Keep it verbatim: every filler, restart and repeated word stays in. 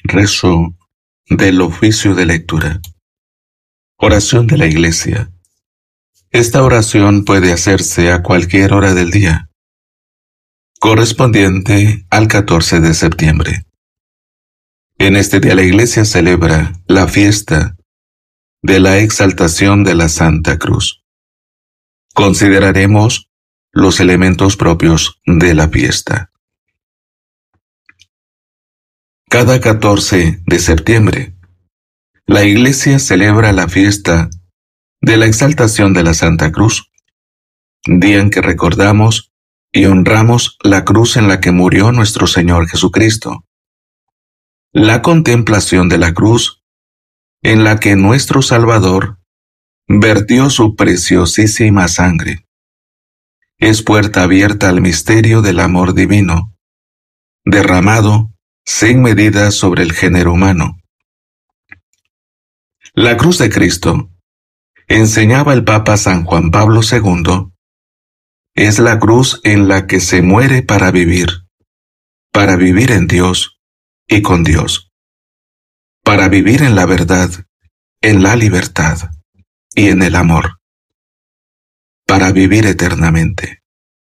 Rezo del oficio de lectura. Oración de la Iglesia. Esta oración puede hacerse a cualquier hora del día, correspondiente al catorce de septiembre. En este día la Iglesia celebra la fiesta de la exaltación de la Santa Cruz. Consideraremos los elementos propios de la fiesta. Cada catorce de septiembre, la Iglesia celebra la fiesta de la exaltación de la Santa Cruz, día en que recordamos y honramos la cruz en la que murió nuestro Señor Jesucristo. La contemplación de la cruz en la que nuestro Salvador vertió su preciosísima sangre es puerta abierta al misterio del amor divino, derramado sin medida sobre el género humano. La cruz de Cristo, enseñaba el Papa San Juan Pablo segundo, es la cruz en la que se muere para vivir, para vivir en Dios y con Dios, para vivir en la verdad, en la libertad y en el amor, para vivir eternamente.